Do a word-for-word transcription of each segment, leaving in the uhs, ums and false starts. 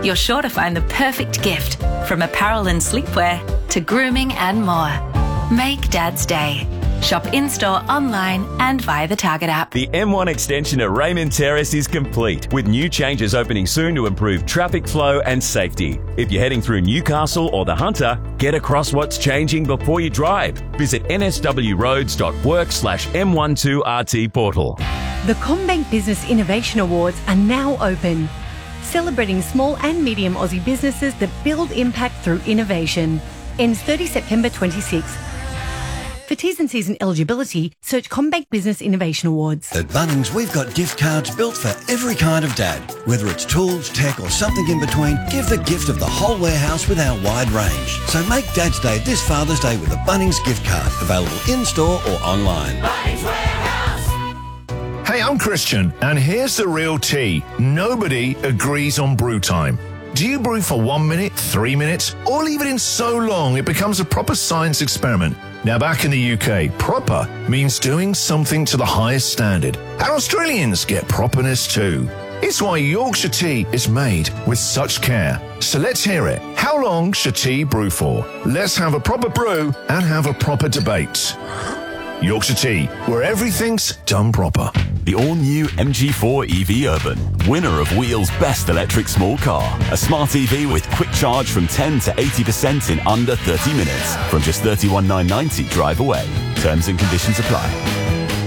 you're sure to find the perfect gift, from apparel and sleepwear to grooming and more. Make Dad's Day. Shop in-store, online and via the Target app. The M one extension at Raymond Terrace is complete, with new changes opening soon to improve traffic flow and safety. If you're heading through Newcastle or the Hunter, get across what's changing before you drive. Visit n s w roads dot work slash m twelve r t portal. The CommBank Business Innovation Awards are now open, celebrating small and medium Aussie businesses that build impact through innovation. Ends thirtieth September twenty-sixth. For T's and C's and eligibility, search CommBank Business Innovation Awards. At Bunnings, we've got gift cards built for every kind of dad. Whether it's tools, tech or something in between, give the gift of the whole warehouse with our wide range. So make Dad's Day this Father's Day with a Bunnings gift card. Available in-store or online. Bunnings Warehouse. Hey, I'm Christian, and here's the real tea. Nobody agrees on brew time. Do you brew for one minute, three minutes, or leave it in so long it becomes a proper science experiment? Now, back in the U K, proper means doing something to the highest standard. And Australians get properness too. It's why Yorkshire tea is made with such care. So let's hear it. How long should tea brew for? Let's have a proper brew and have a proper debate. Yorkshire Tea, where everything's done proper. The all-new M G four E V Urban, winner of Wheel's Best Electric Small Car. A smart E V with quick charge from ten to eighty percent in under thirty minutes. From just thirty-one thousand nine hundred ninety drive away. Terms and conditions apply.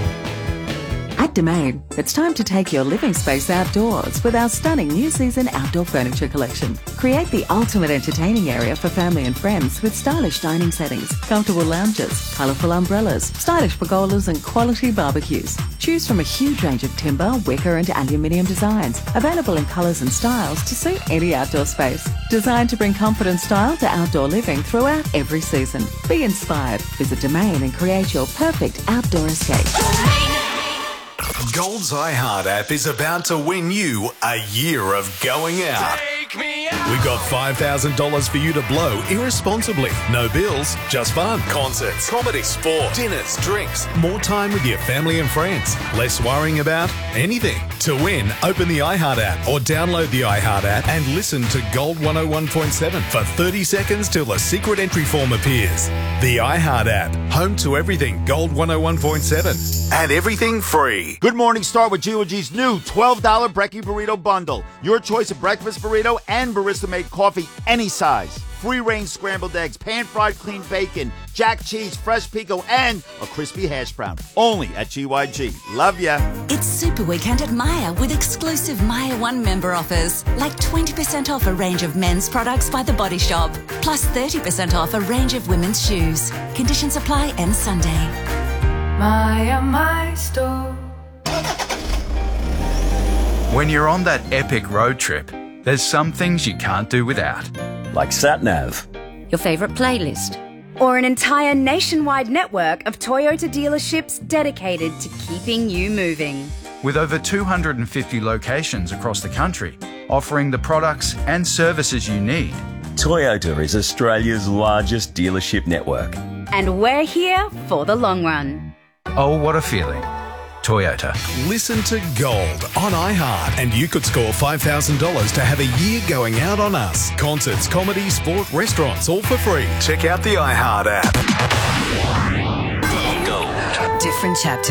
At Domain, it's time to take your living space outdoors with our stunning new season outdoor furniture collection. Create the ultimate entertaining area for family and friends with stylish dining settings, comfortable lounges, colourful umbrellas, stylish pergolas and quality barbecues. Choose from a huge range of timber, wicker and aluminium designs, available in colours and styles to suit any outdoor space. Designed to bring comfort and style to outdoor living throughout every season. Be inspired. Visit Domain and create your perfect outdoor escape. Gold's iHeart app is about to win you a year of going out. Take me out. We've got five thousand dollars for you to blow irresponsibly. No bills, just fun. Concerts, comedy, sport, dinners, drinks, more time with your family and friends. Less worrying about anything. To win, open the iHeart app or download the iHeart app and listen to Gold one oh one point seven for thirty seconds till a secret entry form appears. The iHeart app, home to everything Gold one oh one point seven. And everything free. Good morning, start with G O G's new twelve dollar Brekkie Burrito Bundle. Your choice of breakfast burrito and barista-made coffee, any size. Free-range scrambled eggs, pan-fried clean bacon, jack cheese, fresh pico, and a crispy hash brown. Only at G Y G. Love ya. It's Super Weekend at Myer with exclusive Myer One member offers, like twenty percent off a range of men's products by The Body Shop, plus thirty percent off a range of women's shoes. Conditions apply end Sunday. Myer, my store. When you're on that epic road trip, there's some things you can't do without. Like SatNav. Your favourite playlist. Or an entire nationwide network of Toyota dealerships dedicated to keeping you moving. With over two hundred fifty locations across the country, offering the products and services you need. Toyota is Australia's largest dealership network. And we're here for the long run. Oh, what a feeling. Toyota. Listen to Gold on iHeart and you could score five thousand dollars to have a year going out on us. Concerts, comedy, sport, restaurants, all for free. Check out the iHeart app. Gold. Different chapter.